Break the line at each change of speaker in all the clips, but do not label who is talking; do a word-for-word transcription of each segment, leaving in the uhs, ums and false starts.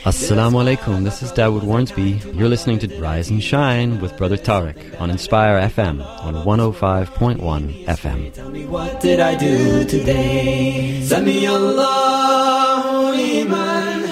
Assalamu alaikum, this is Dawood Warnsby. You're listening to Rise and Shine with Brother Tariq on Inspire F M on one oh five point one F M.
Tell me, what did I do today? Sami Allahu liman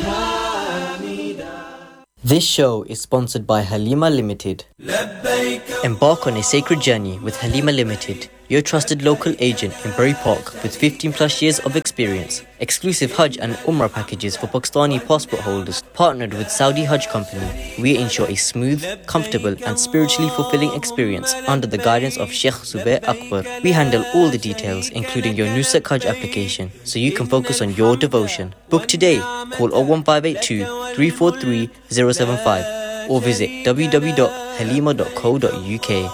hamida.
This show is sponsored by Halima Limited. Embark on a sacred journey with Halima Limited, your trusted local agent in Bury Park with fifteen plus years of experience. Exclusive Hajj and Umrah packages for Pakistani passport holders. Partnered with Saudi Hajj Company, we ensure a smooth, comfortable and spiritually fulfilling experience under the guidance of Sheikh Zubair Akbar. We handle all the details, including your Nusuk Hajj application, so you can focus on your devotion. Book today. Call oh one five eight two, three four three, oh seven five or visit w w w dot halima dot co dot u k.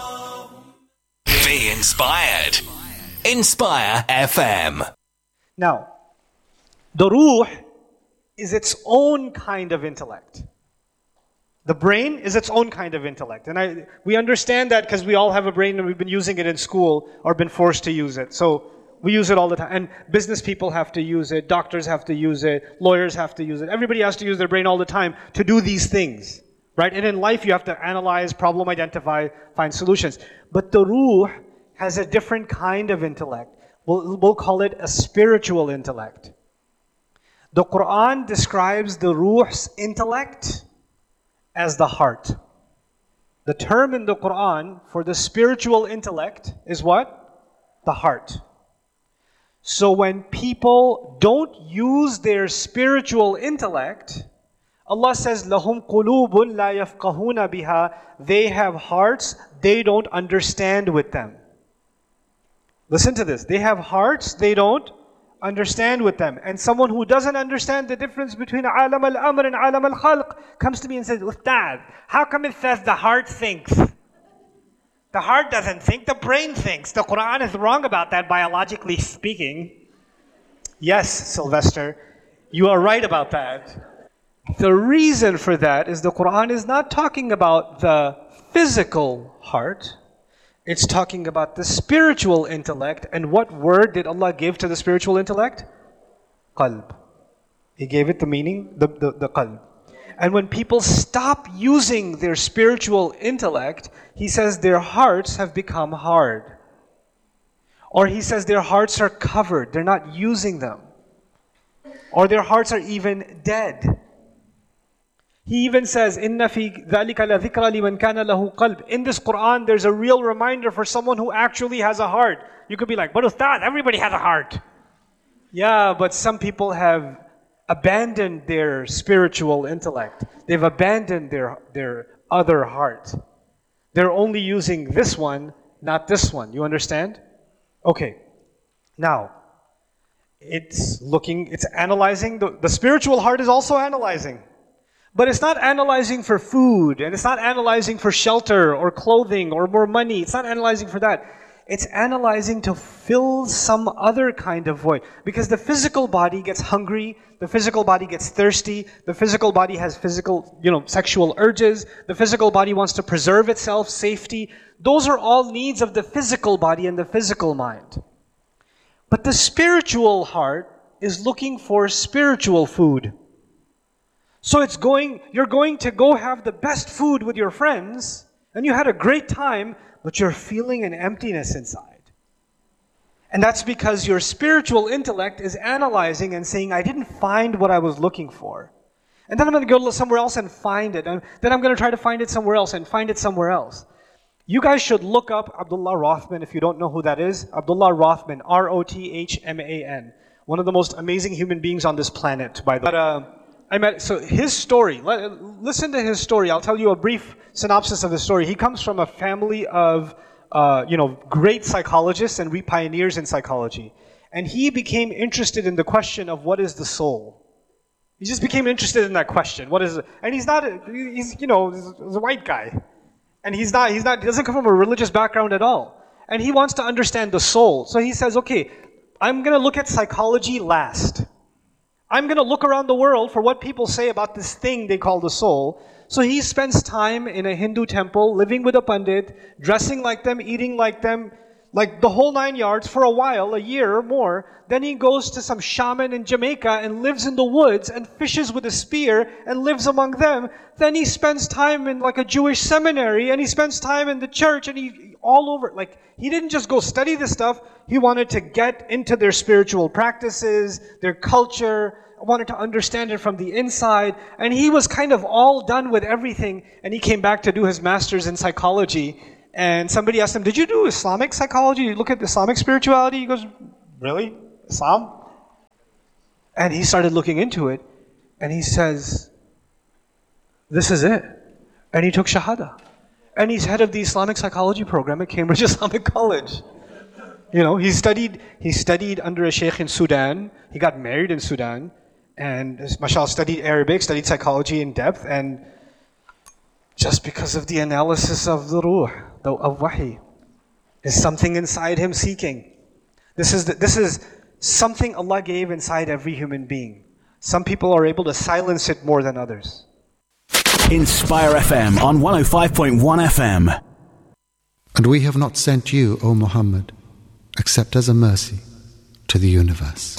Be inspired. Inspire F M.
Now, the ruh is its own kind of intellect. The brain is its own kind of intellect. And I, we understand that because we all have a brain and we've been using it in school or been forced to use it. So we use it all the time. And business people have to use it, doctors have to use it, lawyers have to use it. Everybody has to use their brain all the time to do these things. Right? And in life you have to analyze, problem identify, find solutions. But the ruh has a different kind of intellect. We'll, we'll call it a spiritual intellect. The Quran describes the ruh's intellect as the heart. The term in the Quran for the spiritual intellect is what? The heart. So when people don't use their spiritual intellect, Allah says, لَهُمْ قُلُوبٌ لَا يَفْقَهُونَ بِهَا. They have hearts, they don't understand with them. Listen to this. They have hearts, they don't understand with them. And someone who doesn't understand the difference between alam al-amr and alam al-khalq comes to me and says, Ustad, how come it says the heart thinks? The heart doesn't think, the brain thinks. The Quran is wrong about that, biologically speaking. Yes, Sylvester, you are right about that. The reason for that is the Quran is not talking about the physical heart. It's talking about the spiritual intellect. And what word did Allah give to the spiritual intellect? Qalb. He gave it the meaning, the, the, the qalb. And when people stop using their spiritual intellect, He says their hearts have become hard. Or He says their hearts are covered, they're not using them. Or their hearts are even dead. He even says, إِنَّ فِي ذَلِكَ لَذِكْرَ لِمَنْ كَانَ لَهُ قَلْبٌ. In this Quran, there's a real reminder for someone who actually has a heart. You could be like, but Ustad, everybody has a heart. Yeah, but some people have abandoned their spiritual intellect. They've abandoned their, their other heart. They're only using this one, not this one. You understand? Okay. Now, it's looking, it's analyzing. The, the spiritual heart is also analyzing. But it's not analyzing for food, and it's not analyzing for shelter or clothing or more money. It's not analyzing for that. It's analyzing to fill some other kind of void. Because the physical body gets hungry, the physical body gets thirsty, the physical body has physical, you know, sexual urges, the physical body wants to preserve itself, safety. Those are all needs of the physical body and the physical mind. But the spiritual heart is looking for spiritual food. So it's going, you're going to go have the best food with your friends, and you had a great time, but you're feeling an emptiness inside. And that's because your spiritual intellect is analyzing and saying, I didn't find what I was looking for. And then I'm going to go somewhere else and find it. And then I'm going to try to find it somewhere else and find it somewhere else. You guys should look up Abdullah Rothman if you don't know who that is. Abdullah Rothman, R O T H M A N. One of the most amazing human beings on this planet, by the way. But, uh, I met, so his story, listen to his story. I'll tell you a brief synopsis of his story. He comes from a family of, uh, you know, great psychologists and we pioneers in psychology. And he became interested in the question of what is the soul. He just became interested in that question. What is it? And he's not, a, he's, you know, he's a white guy. And he's not, he's not, he doesn't come from a religious background at all. And he wants to understand the soul. So he says, okay, I'm going to look at psychology last. I'm going to look around the world for what people say about this thing they call the soul. So he spends time in a Hindu temple, living with a pandit, dressing like them, eating like them, like the whole nine yards for a while, a year or more. Then he goes to some shaman in Jamaica and lives in the woods and fishes with a spear and lives among them. Then he spends time in like a Jewish seminary and he spends time in the church and he all over. Like he didn't just go study this stuff. He wanted to get into their spiritual practices, their culture, wanted to understand it from the inside. And he was kind of all done with everything. And he came back to do his master's in psychology. And somebody asked him, did you do Islamic psychology? You look at Islamic spirituality? He goes, really? Islam? And he started looking into it. And he says, this is it. And he took Shahada. And he's head of the Islamic psychology program at Cambridge Islamic College. You know, he studied he studied under a sheikh in Sudan. He got married in Sudan. And mashallah, studied Arabic, studied psychology in depth. And just because of the analysis of the ruh, the, of wahi, is something inside him seeking. This is, the, this is something Allah gave inside every human being. Some people are able to silence it more than others.
Inspire F M on one oh five point one F M.
And we have not sent you, O Muhammad, except as a mercy to the universe.